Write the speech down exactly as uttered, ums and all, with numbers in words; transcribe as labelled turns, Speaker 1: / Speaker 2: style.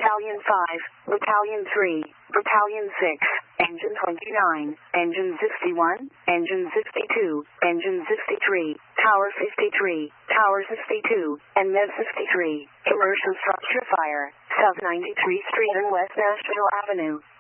Speaker 1: Battalion five, Battalion three, Battalion six, Engine twenty-nine, Engine sixty-one, Engine sixty-two, Engine sixty-three, Tower fifty-three, Tower fifty-two, and Med fifty-three, Commercial Structure Fire, South ninety-three Street and West Nashville Avenue.